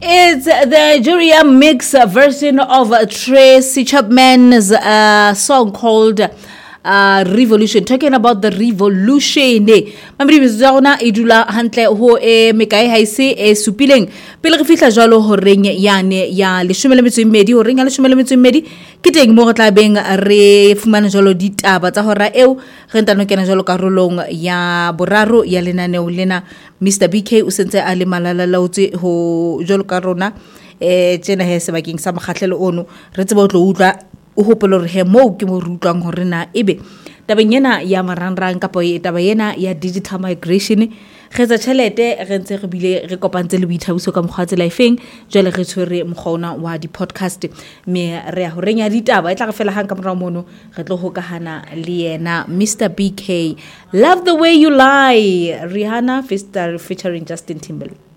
It's the Juria mix version of Tracy Chapman's song called Revolution, talking about the revolution. Mamri bizona idula hantle ho mekai haise supileng pele re fihla jalo ho reng yane ya 12 ho reng ya 12 ke teng mo go tla beng re fumana jalo ditaba tsa hora eo re ntano kena jalo karolong ya boraro ya lenaneo lena. Mr BK o sentse a le malalalautse ho jalo ka rona tsena he sebakeng sa mokgahlelo ono re tseba o tlo utlwa o hopolo re he mo ke mo rutlwang hore na ebe tabeng ena ya marangrang kapa taba ena ya digital migration re tsa tšhelete re ntse re bile re kopantse le boithabiso ka mokgwa tsela efeng jwale re tshwere mokgona wa di podcast me re ya ho renya ditaba e tla re fela hang ka morao mono re tlo hokahana le yena Mr BK. Love the way you lie, Rihanna featuring Justin Timberlake.